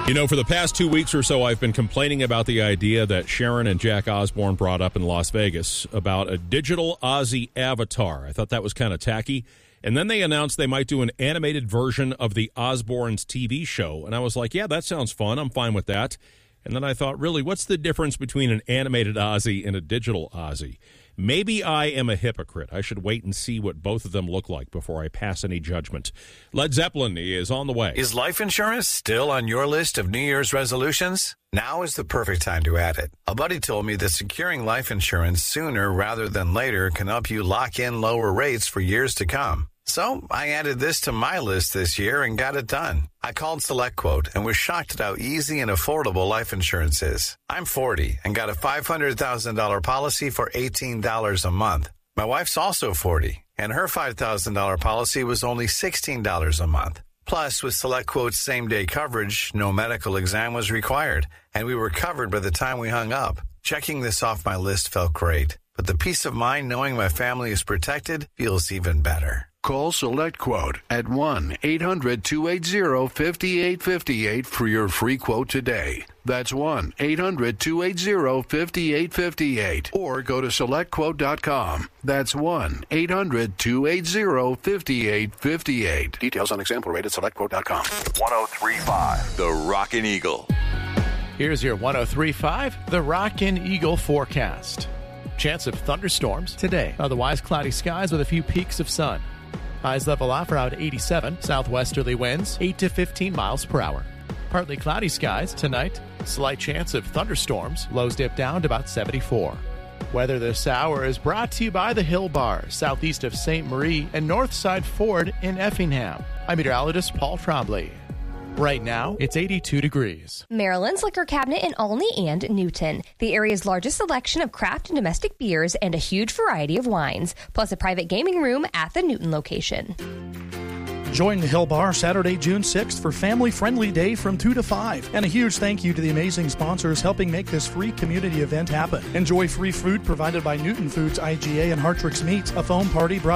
You know, for the past 2 weeks or so, I've been complaining about the idea that Sharon and Jack Osbourne brought up in Las Vegas about a digital Ozzy avatar. I thought that was kind of tacky. And then they announced they might do an animated version of the Osbournes TV show. And I was like, yeah, that sounds fun. I'm fine with that. And then I thought, really, what's the difference between an animated Ozzy and a digital Ozzy? Maybe I am a hypocrite. I should wait and see what both of them look like before I pass any judgment. Led Zeppelin is on the way. Is life insurance still on your list of New Year's resolutions? Now is the perfect time to add it. A buddy told me that securing life insurance sooner rather than later can help you lock in lower rates for years to come. So I added this to my list this year and got it done. I called SelectQuote and was shocked at how easy and affordable life insurance is. I'm 40 and got a $500,000 policy for $18 a month. My wife's also 40 and her $5,000 policy was only $16 a month. Plus, with SelectQuote's same-day coverage, no medical exam was required, and we were covered by the time we hung up. Checking this off my list felt great, but the peace of mind knowing my family is protected feels even better. Call SelectQuote at 1-800-280-5858 for your free quote today. That's 1-800-280-5858. Or go to SelectQuote.com. That's 1-800-280-5858. Details on example rate at SelectQuote.com. 103.5 The Rockin' Eagle. Here's your 103.5 The Rockin' Eagle forecast. Chance of thunderstorms today. Otherwise, cloudy skies with a few peaks of sun. Highs level off around 87. Southwesterly winds 8 to 15 miles per hour. Partly cloudy skies tonight. Slight chance of thunderstorms. Lows dip down to about 74. Weather this hour is brought to you by the Hill Bar, southeast of St. Marie and Northside Ford in Effingham. I'm meteorologist Paul Trombley. Right now, it's 82 degrees. Maryland's Liquor Cabinet in Olney and Newton. The area's largest selection of craft and domestic beers and a huge variety of wines, plus a private gaming room at the Newton location. Join the Hill Bar Saturday, June 6th for Family Friendly Day from 2 to 5. And a huge thank you to the amazing sponsors helping make this free community event happen. Enjoy free food provided by Newton Foods, IGA, and Hartrix Meats. A foam party brought